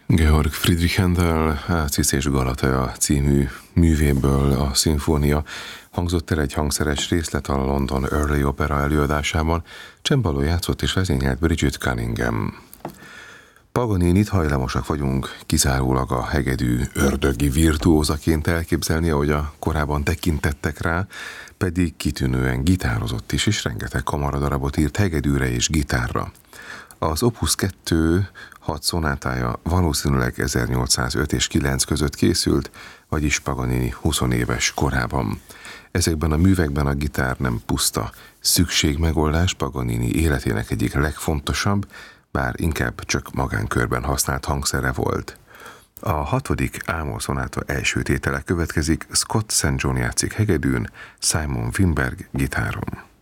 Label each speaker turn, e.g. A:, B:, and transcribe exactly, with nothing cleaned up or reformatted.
A: Georg Friedrich Händel Ácisz és Galatea című művéből a szimfónia hangzott el egy hangszeres részlet a London Early Opera előadásában. Csembaló játszott és vezényelt Bridget Cunningham. Paganinit hajlamosak vagyunk kizárólag a hegedű ördögi virtuózaként elképzelni, ahogy a korábban tekintettek rá, pedig kitűnően gitározott is, és rengeteg kamaradarabot írt hegedűre és gitárra. Az Opus kettő hat szonátája valószínűleg ezernyolcszázöt és kilenc között készült, vagyis Paganini húsz éves korában. Ezekben a művekben a gitár nem puszta szükségmegoldás, Paganini életének egyik legfontosabb, bár inkább csak magánkörben használt hangszere volt. A hatodik Ámol szonáta első tétele következik, Scott Saint John játszik hegedűn, Simon Winberg gitáron.